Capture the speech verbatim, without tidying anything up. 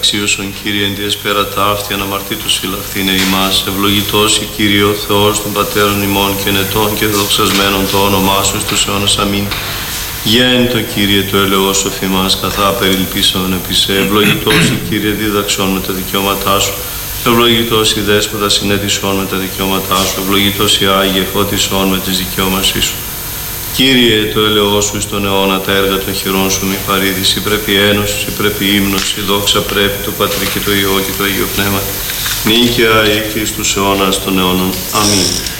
αξίωσον Κύριε εν τη εσπέρα ταύτη αναμαρτήτως φυλαχθήνε ημάς. Ευλογητός η Κύριε ο Θεός των πατέρων ημών και νετών και δοξασμένων το όνομά σου στους αιώνας. Αμήν. Γέν το Κύριε το ελεός σου φημάς καθά περιλπίσεων επί σε. Ευλογητός η Κύριε δίδαξον με τα δικαιώματά σου. Ευλογητός η Δέσποτα συνέτησον με τα δικαιώματά σου. Ευλογητός η Άγιε φώτισον με τις δικαιώμασή σου. Κύριε, το έλεος σου στον αιώνα, τα έργα των χειρών σου μη παρήδηση, πρέπει ένωση, πρέπει ύμνος, η δόξα πρέπει το Πατρί και το Υιό και το Αγίο Πνεύμα, νίκαια ή και εις τους αιώνας των αιώνων. Αμήν.